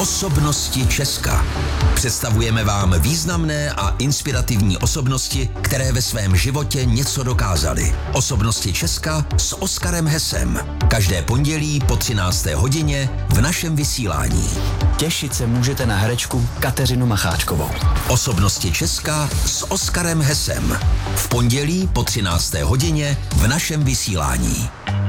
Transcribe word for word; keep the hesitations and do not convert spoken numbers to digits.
Osobnosti Česka. Představujeme vám významné a inspirativní osobnosti, které ve svém životě něco dokázaly. Osobnosti Česka s Oskarem Hesem. Každé pondělí po třinácté hodině v našem vysílání. Těšit se můžete na herečku Kateřinu Macháčkovou. Osobnosti Česka s Oskarem Hesem. V pondělí po třinácté hodině v našem vysílání.